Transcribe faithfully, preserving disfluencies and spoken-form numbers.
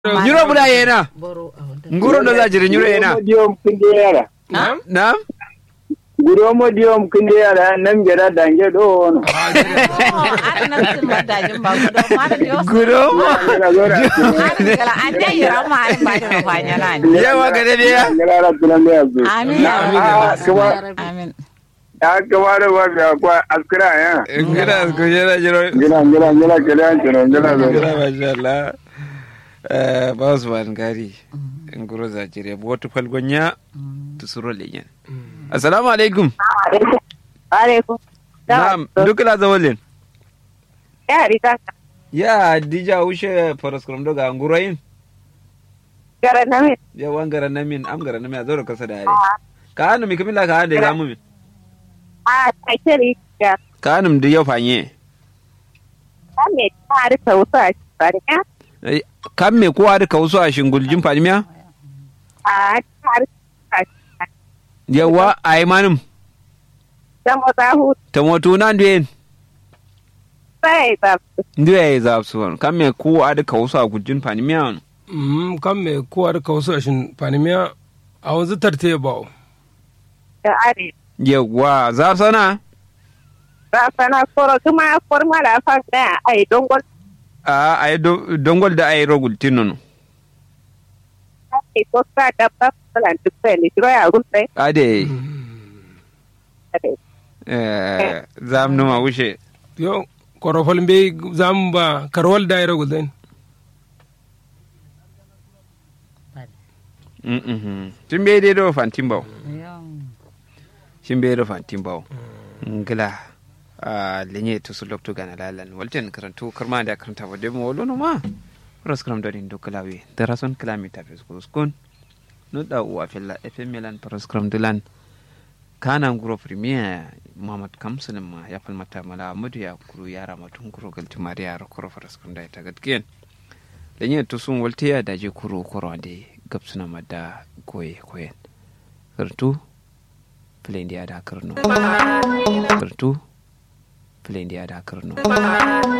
Nyuro bula yena. Nguro ndo za jiri nyuro yena. Diom kinde yara. Nam? Nam? Guro mo diom kinde yara nam jara dange do ono. Guro mo. Yawa gade dia. Amin. Amin. Ya kamar ba ga kwa askira ya. Ngira ko jira jiro. Ngira ngira ngira kira jiro ngira Ngira mashallah. Eh bawas ban gari. Nguro za jire botu falgonya tusuro lenyen. Assalamu alaikum. Alaikum. Na'am, dukla zawalin. Ya rika. Ya dija ushe paraskram doga nguroyin. Gara namin. Ya wan gara namin am gara namin azoro kasa da yare. Ka hanu mi kamila ka hande ga mu. Ah, kai ya. Ka hanu da ya fanye. Kame ta da tausa barka. Kan me kowa da kausu a shinguljin fadimiya? Ah, ta da yawa ai manum. Damo tahu. Tamotu nan duyen. Sai ta. Nduye zapsuwan. Kan me kowa da kausu a gujin fadimiya? Mm, kan me kowa da kausu a shin fadimiya a wanzu tarte ba. Da are. Yawa zapsana. Zapsana koro kuma forma da fa da ai dongol. A ai dongol da ai rogul tinunu. Ai ko ka da ba falan duk sai ne kiro ya gulse. Ade. Eh zam numa wuce. Yo korofal be zam ba karwal da ira gulden. Mhm. Tun be dai do fantin bawo. Shin be do fantin bawo. Ngila. a lenye to su lokto gana lalan walten karantu karma da karanta ba demo wolo no ma program do din do klawe darason kilometer fes kun no da uwa fella fm milan program dilan kana nguro premier Muhammad Kamsun ma ya falmata mala mudu ya kuru yara matun kuro galti mariya ro kuro program da ta gatkiyen lenye to sun walte ya daje kuro kuro de gapsuna madda koye koyen kartu plendi ada karno kartu Plendi ada karno.